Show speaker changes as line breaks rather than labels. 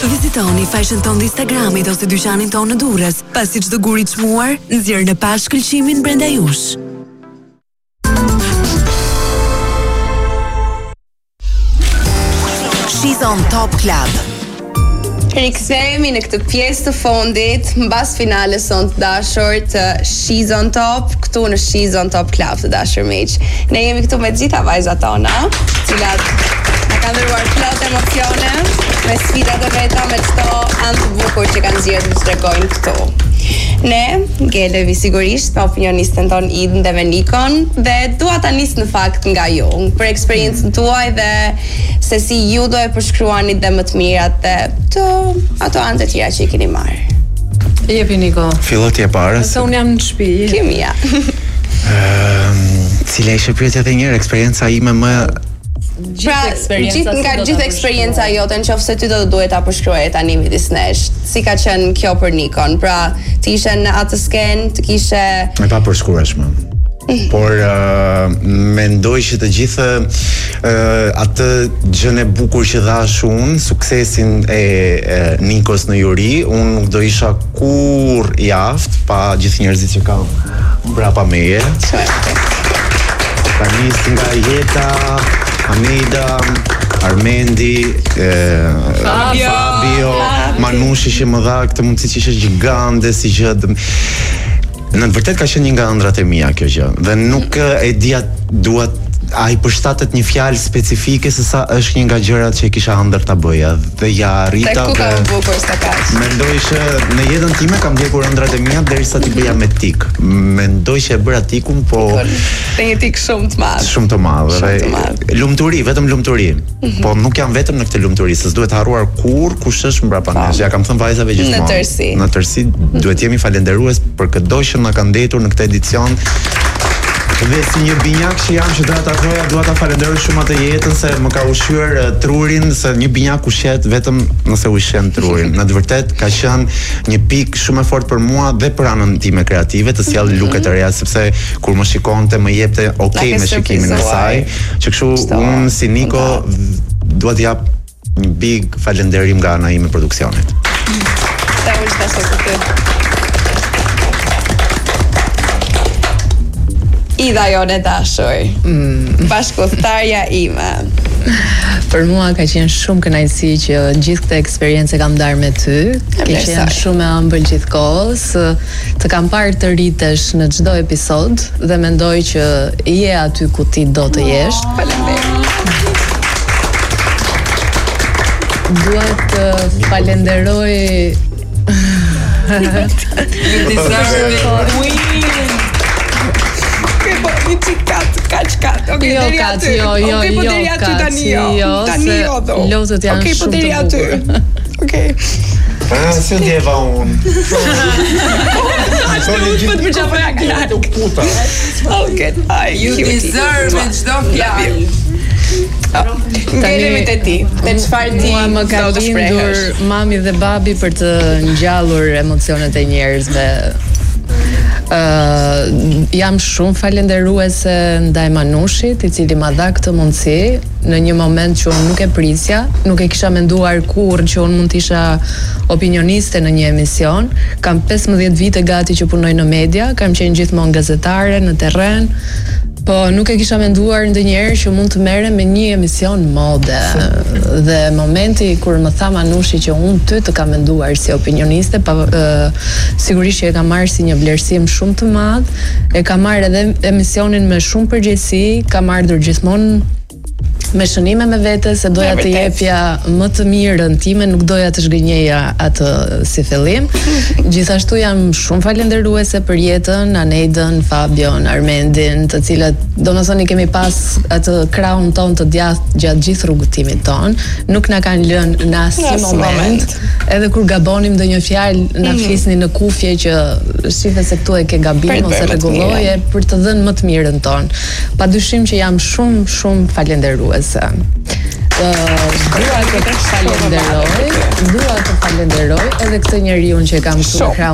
Vizitoni faqen tonë në Instagramit ose dyqanin tonë në Durrës, pasi çdo gur i çmuar nxjerr në pas shkëlqimin brenda jush. She's on Top Club.
Rikthehemi në këtë pjesë të fundit, mbas finales son të dashur të She's on Top, këtu në She's on Top Club të dashur miq. Ne jemi këtu me gjitha vajzat tona, të cilat na kanë dhëruar plot emocione, me sfidat e veta, me çdo anë të bukur që kanë zgjedhur të tregojnë këtu. Ne ngelevi sigurisht me opinionisten ton Idën dhe Venikon dhe dua ta nis në fakt nga ju, për eksperiencën tuaj dhe se si ju do e përshkruani dhe më të mirat dhe ato anë të tjera që i keni marrë.
Jepi Niko.
Fillo ti e para.
Se unë jam në shtëpi.
Kimia.
Cila ishte pyetja edhe një herë, eksperienca ime më
Gjithë eksperienca jote, nëse ty do të duhet ta përshkruaje tani midis nesh. Si ka qenë kjo për Nikon? Pra, ti ishe në atë skenë, të kishe
e pa përshkrueshme. Por mendoj që të gjithë atë gjën e bukur që dhash unë, suksesin e Nikos në juri, unë nuk do isha kur i aftë pa gjithë njerëzit që kam mbrapa meje. Ta nis nga Jeta, Hamida, Armendi, Fabio, Manushi që më dha këtë mundësi që ishte gjigande si gjë. Në të vërtet ka qenë një nga ëndrat e mia kjo gjë dhe nuk e dia duat ai përshtatet një fjalë specifike se sa është një nga gjërat që kisha ëndër ta bëja dhe ja arrita.
Ku ka bukur sa kaq.
Mendoj që në jetën time kam ndjekur ëndrat e mia derisa ti bëja me tik. Mendoj që e bëra tikun, po
te një tik shumë të madh.
Shumë të madh dhe lumturi, vetëm lumturi. Po nuk jam vetëm në këtë lumturi, s'e duhet harruar kur kush është mbrapa nesh. Ja kam thënë vajzave gjithmonë. Në tërësi duhet jemi falënderues për çdo që na kanë ndetur në këtë edicion. Dhe si një binjak që jam që dua ta falenderoj shumë atë jetën se më ka ushqyer trurin, se një binjak ushqet vetëm nëse ushqen trurin. Në të vërtet ka qenë një pikë shumë e fortë për mua dhe për anën time kreative të sjell luke të reja, sepse kur më shikonte më jepte okay me shikimin e saj, që kështu unë si Niko dua të jap një big falënderim nga ana ime produksionit.
Ta unë shtasë këtë. Ida jone dashur, bashkëpunëtarja ime.
Për mua ka qenë shumë kënaqësi që gjithë këtë eksperiencë kam ndarë me ty. Ke qenë shumë e ëmbël gjithkohës. Të kam parë të rritesh në çdo episod dhe mendoj që je aty ku ti do të jesh.
Faleminderit.
Dua të falenderoj
You deserve it. Kaç. Okej, deri aty. Okej, po deri aty tani jo. Tani jo do.
Lozët janë shumë të bukur.
Okej.
Si djeva unë.
Po të përqapoja klart. Okej. You deserve it, çdo fjalë. Ngelemi te ti. Te çfarë ti
më ka lindur mami dhe babi për të ngjallur emocionet e njerëzve. Jam shumë falenderuese ndaj Manushit, i cili ma dha këtë mundësi në një moment që unë nuk e prisja, nuk e kisha menduar kurrë që unë mund të isha opinioniste në një emision. Kam 15 vite gati që punoj në media, kam qenë gjithmonë gazetare në terren, po nuk e kisha menduar ndonjëherë që mund të merrem me një emision mode. Dhe momenti kur më tha Manushi që unë ty të kam menduar si opinioniste, sigurisht që e kam marrë si një vlerësim shumë të madh, e kam marrë edhe emisionin me shumë përgjegjësi, kam ardhur gjithmonë me shënime me vete se doja të jepja më të mirën time, nuk doja të zhgënjeja atë si fillim. Gjithashtu jam shumë falenderuese për jetën, Aneidën, Fabion, Armendin, të cilët domethënë kemi pas atë krahun ton të djathtë gjatë gjithë rrugëtimit ton, nuk na kanë lënë në asnjë moment. Edhe kur gabonim ndonjë fjalë na flisnin në kufje që shife se këtu e ke gabim ose rregulloje për të dhënë më të mirën ton. Padyshim që jam shumë falenderuese. Dua të falenderoj edhe këtë njeriu që kam këtu në krah